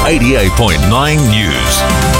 88.9 News.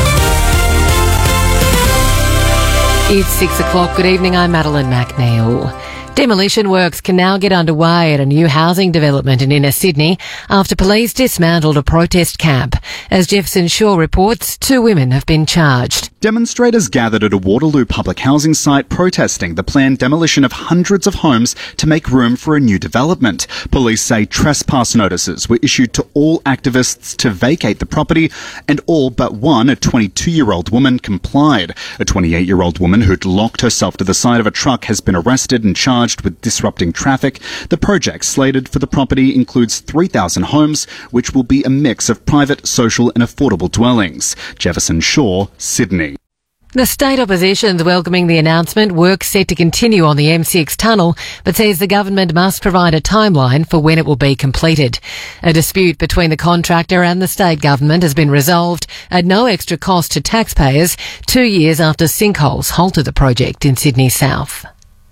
It's 6 o'clock. Good evening. I'm Madeline McNeil. Demolition works can now get underway at a new housing development in inner Sydney after police dismantled a protest camp. As Jefferson Shaw reports, 2 women have been charged. Demonstrators gathered at a Waterloo public housing site protesting the planned demolition of hundreds of homes to make room for a new development. Police say trespass notices were issued to all activists to vacate the property, and all but one, a 22-year-old woman, complied. A 28-year-old woman who'd locked herself to the side of a truck has been arrested and charged with disrupting traffic. The project slated for the property includes 3,000 homes, which will be a mix of private, social and affordable dwellings. Jefferson Shaw, Sydney. The state opposition's welcoming the announcement. Work set to continue on the M6 tunnel, but says the government must provide a timeline for when it will be completed. A dispute between the contractor and the state government has been resolved at no extra cost to taxpayers 2 years after sinkholes halted the project in Sydney South.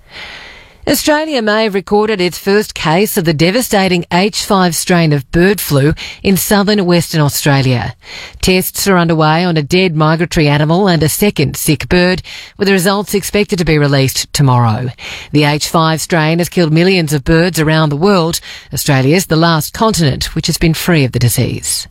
Australia may have recorded its first case of the devastating H5 strain of bird flu in southern Western Australia. Tests are underway on a dead migratory animal and a second sick bird, with the results expected to be released tomorrow. The H5 strain has killed millions of birds around the world. Australia is the last continent which has been free of the disease.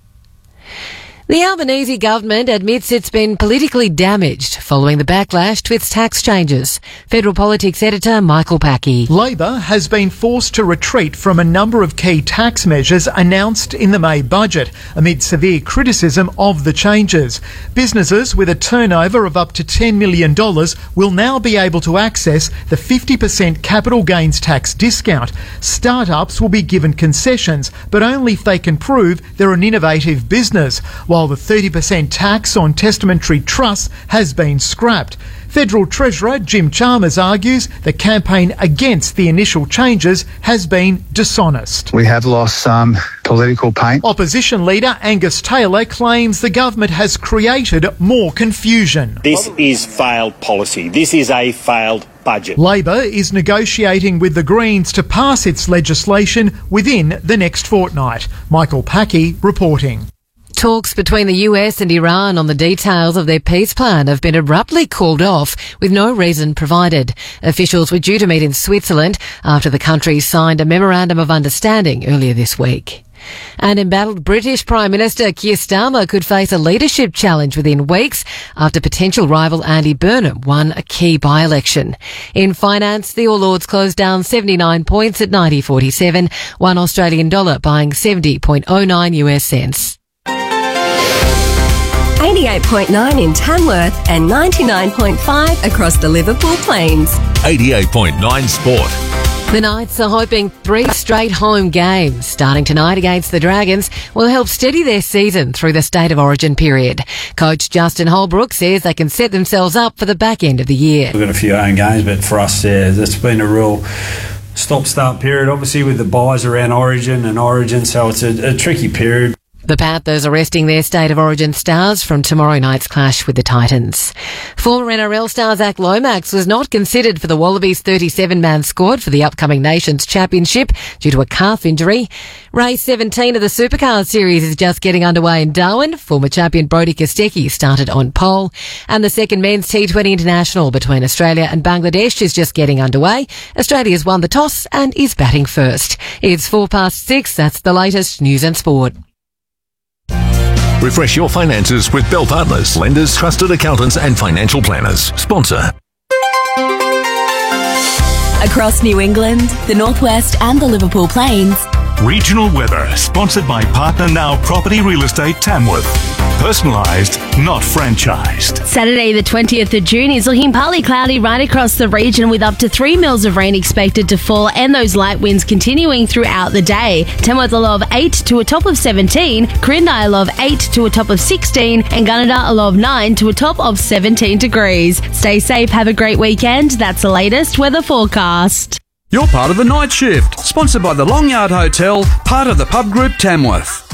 The Albanese government admits it's been politically damaged following the backlash to its tax changes. Federal Politics editor Michael Packey. Labor has been forced to retreat from a number of key tax measures announced in the May budget amid severe criticism of the changes. Businesses with a turnover of up to $10 million will now be able to access the 50% capital gains tax discount. Startups will be given concessions, but only if they can prove they're an innovative business, while the 30% tax on testamentary trusts has been scrapped. Federal Treasurer Jim Chalmers argues the campaign against the initial changes has been dishonest. We have lost some political paint. Opposition leader Angus Taylor claims the government has created more confusion. This is failed policy. This is a failed budget. Labor is negotiating with the Greens to pass its legislation within the next fortnight. Michael Packey reporting. Talks between the US and Iran on the details of their peace plan have been abruptly called off with no reason provided. Officials were due to meet in Switzerland after the countries signed a memorandum of understanding earlier this week. An embattled British Prime Minister Keir Starmer could face a leadership challenge within weeks after potential rival Andy Burnham won a key by-election. In finance, the All Ords closed down 79 points at 90.47, $1 Australian dollar buying 70.09 US cents. 88.9 in Tamworth and 99.5 across the Liverpool Plains. 88.9 Sport. The Knights are hoping 3 straight home games starting tonight against the Dragons will help steady their season through the State of Origin period. Coach Justin Holbrook says they can set themselves up for the back end of the year. We've got a few home games, but for us, it's been a real stop-start period, obviously with the buys around Origin, so it's a tricky period. The Panthers are resting their State of Origin stars from tomorrow night's clash with the Titans. Former NRL star Zach Lomax was not considered for the Wallabies 37-man squad for the upcoming Nations Championship due to a calf injury. Race 17 of the Supercars series is just getting underway in Darwin. Former champion Brody Kostecki started on pole. And the second men's T20 International between Australia and Bangladesh is just getting underway. Australia's won the toss and is batting first. It's 6:04. That's the latest news and sport. Refresh your finances with Bell Partners, lenders, trusted accountants and financial planners. Sponsor. Across New England, the Northwest and the Liverpool Plains. Regional weather, sponsored by Partner Now Property Real Estate Tamworth. Personalised, not franchised. Saturday the 20th of June is looking partly cloudy right across the region with up to 3 mils of rain expected to fall and those light winds continuing throughout the day. Tamworth a low of 8 to a top of 17, Corindi a low of 8 to a top of 16 and Gunnedah a low of 9 to a top of 17 degrees. Stay safe, have a great weekend. That's the latest weather forecast. You're part of the night shift, sponsored by the Long Yard Hotel, part of the Pub Group Tamworth.